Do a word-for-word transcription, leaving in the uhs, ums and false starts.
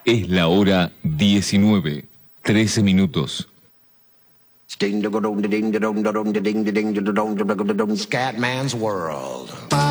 Es la hora diecinueve, trece minutos. Scatman's World.